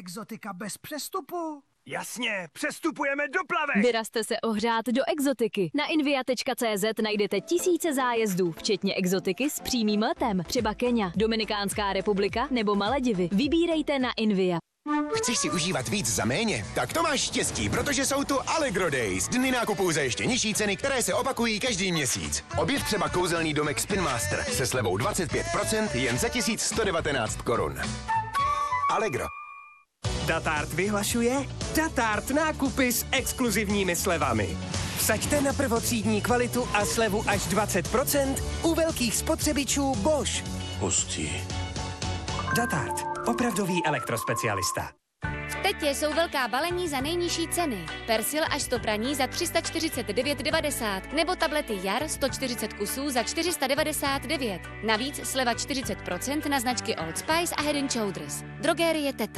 Exotika bez přestupu. Jasně, přestupujeme do plavek. Vyrazte se ohřát do Exotiky. Na invia.cz najdete tisíce zájezdů, včetně Exotiky s přímým letem. Třeba Kenia, Dominikánská republika nebo Maledivy. Vybírejte na Invia. Chceš si užívat víc za méně? Tak to máš štěstí, protože jsou tu Allegro Days. Dny nákupů za ještě nižší ceny, které se opakují každý měsíc. Objev třeba kouzelný domek Spin Master se slevou 25% jen za 1119 korun. Allegro. Datart vyhlašuje Datart nákupy s exkluzivními slevami. Vsaďte na prvotřídní kvalitu a slevu až 20% u velkých spotřebičů Bosch. Hustý. Datart. Opravdový elektrospecialista. V Tetě jsou velká balení za nejnižší ceny. Persil až 100 praní za 349,90 nebo tablety Jar 140 kusů za 499. Navíc sleva 40% na značky Old Spice a Head & Shoulders. Drogérie Teta.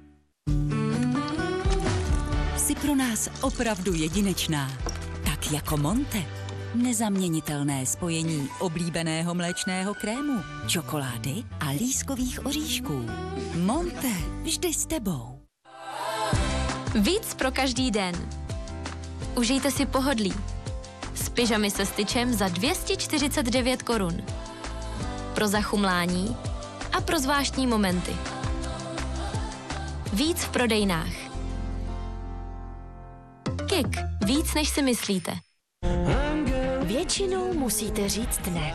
Jsi pro nás opravdu jedinečná. Tak jako Monte. Nezaměnitelné spojení oblíbeného mléčného krému, čokolády a lískových oříšků. Monte, vždy s tebou. Víc pro každý den. Užijte si pohodlí. S pyžamy se styčem za 249 korun. Pro zachumlání a pro zvláštní momenty. Víc v prodejnách. Kik. Víc, než si myslíte. Většinou musíte říct ne.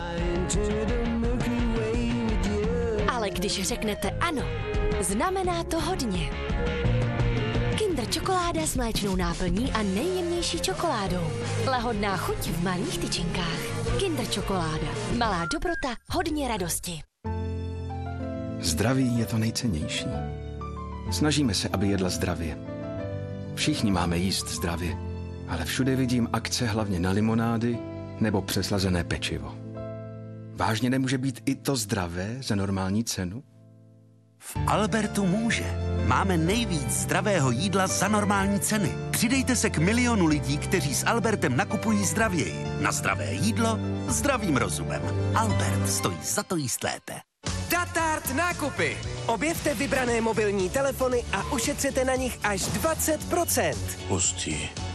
Ale když řeknete ano, znamená to hodně. Kinder čokoláda s mléčnou náplní a nejjemnější čokoládou. Lahodná chuť v malých tyčinkách. Kinder čokoláda. Malá dobrota, hodně radosti. Zdraví je to nejcennější. Snažíme se, aby jedla zdravě. Všichni máme jíst zdravě, ale všude vidím akce hlavně na limonády nebo přeslazené pečivo. Vážně nemůže být i to zdravé za normální cenu? V Albertu může. Máme nejvíc zdravého jídla za normální ceny. Přidejte se k milionu lidí, kteří s Albertem nakupují zdravěji. Na zdravé jídlo zdravým rozumem. Albert stojí za to jíst lépe. Datart nákupy. Objevte vybrané mobilní telefony a ušetřete na nich až 20%. Hustý.